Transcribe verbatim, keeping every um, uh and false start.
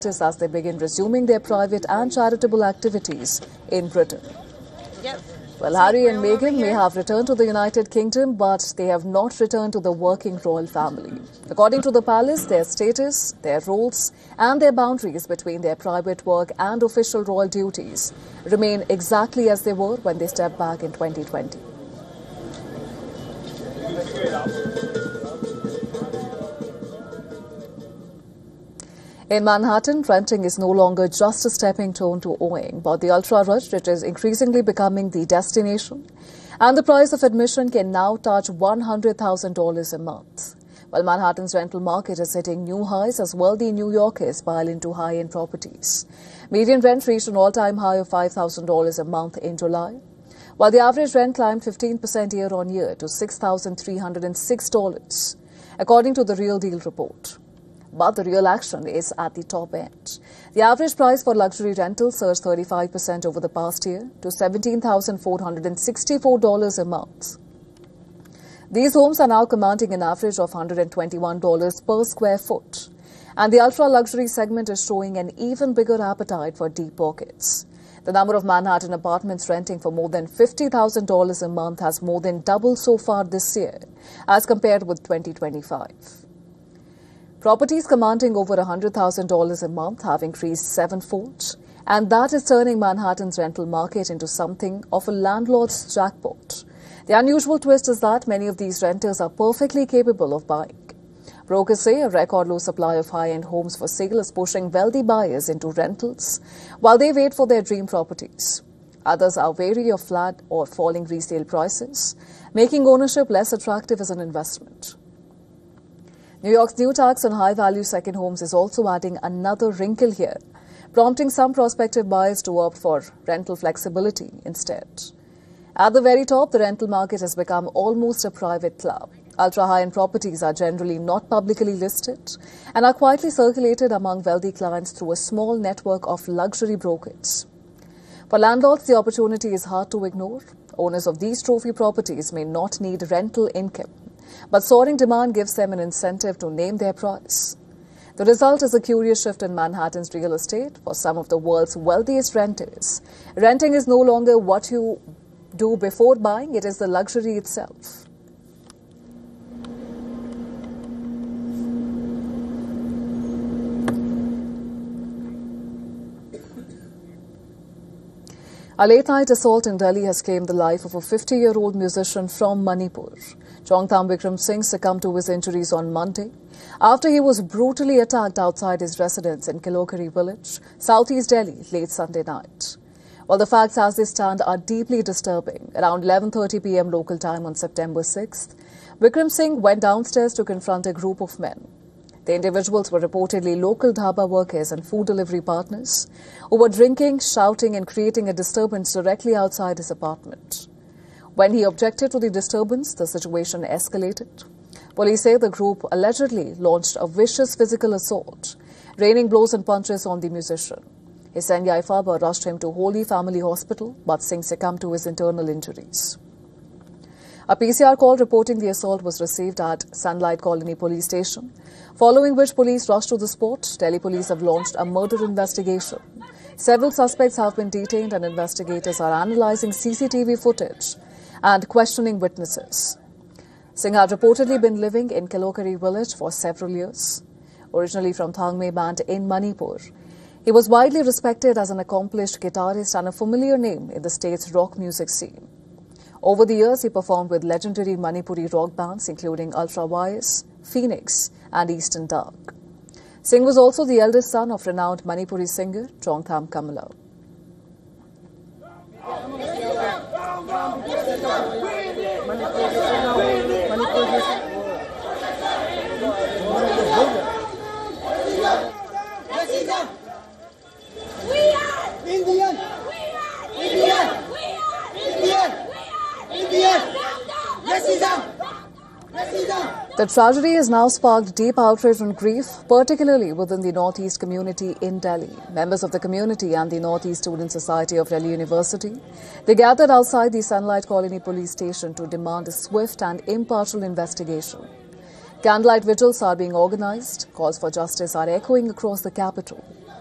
as they begin resuming their private and charitable activities in Britain. Yep. Well, Harry and Meghan may have returned to the United Kingdom, but they have not returned to the working royal family. According to the palace, their status, their roles and their boundaries between their private work and official royal duties remain exactly as they were when they stepped back in twenty twenty. In Manhattan, renting is no longer just a stepping stone to owing, but the ultra-rich, which is increasingly becoming the destination. And the price of admission can now touch one hundred thousand dollars a month. While Manhattan's rental market is hitting new highs as wealthy New Yorkers pile into high-end properties. Median rent reached an all-time high of five thousand dollars a month in July, while the average rent climbed fifteen percent year-on-year to six thousand three hundred six dollars, according to the Real Deal report. But the real action is at the top end. The average price for luxury rentals surged thirty-five percent over the past year to seventeen thousand four hundred sixty-four dollars a month. These homes are now commanding an average of one hundred twenty-one dollars per square foot. And the ultra-luxury segment is showing an even bigger appetite for deep pockets. The number of Manhattan apartments renting for more than fifty thousand dollars a month has more than doubled so far this year as compared with twenty twenty-five. Properties commanding over one hundred thousand dollars a month have increased sevenfold, and that is turning Manhattan's rental market into something of a landlord's jackpot. The unusual twist is that many of these renters are perfectly capable of buying. Brokers say a record low supply of high-end homes for sale is pushing wealthy buyers into rentals while they wait for their dream properties. Others are wary of flat or falling resale prices, making ownership less attractive as an investment. New York's new tax on high-value second homes is also adding another wrinkle here, prompting some prospective buyers to opt for rental flexibility instead. At the very top, the rental market has become almost a private club. Ultra-high-end properties are generally not publicly listed and are quietly circulated among wealthy clients through a small network of luxury brokers. For landlords, the opportunity is hard to ignore. Owners of these trophy properties may not need rental income, but soaring demand gives them an incentive to name their price. The result is a curious shift in Manhattan's real estate for some of the world's wealthiest renters. Renting is no longer what you do before buying, it is the luxury itself. A late-night assault in Delhi has claimed the life of a fifty-year-old musician from Manipur. Chongtham Vikram Singh succumbed to his injuries on Monday after he was brutally attacked outside his residence in Kilokari village, southeast Delhi, late Sunday night. While the facts as they stand are deeply disturbing, around eleven thirty p m local time on September sixth, Vikram Singh went downstairs to confront a group of men. The individuals were reportedly local dhaba workers and food delivery partners who were drinking, shouting and creating a disturbance directly outside his apartment. When he objected to the disturbance, the situation escalated. Police say the group allegedly launched a vicious physical assault, raining blows and punches on the musician. His Sanyai father rushed him to Holy Family Hospital, but Singh succumbed to his internal injuries. A P C R call reporting the assault was received at Sunlight Colony Police Station, following which police rushed to the spot. Delhi police have launched a murder investigation. Several suspects have been detained and investigators are analysing C C T V footage and questioning witnesses. Singh had reportedly been living in Kilokari village for several years. Originally from Thangmei Band in Manipur, he was widely respected as an accomplished guitarist and a familiar name in the state's rock music scene. Over the years, he performed with legendary Manipuri rock bands including Ultra Wires, Phoenix and Eastern Dark. Singh was also the eldest son of renowned Manipuri singer Chongtham Kamala. Indian! Indian! Indian! Indian! Racism! Racism! The tragedy has now sparked deep outrage and grief, particularly within the Northeast community in Delhi. Members of the community and the Northeast Student Society of Delhi University, they gathered outside the Sunlight Colony Police Station to demand a swift and impartial investigation. Candlelight vigils are being organized. Calls for justice are echoing across the capital.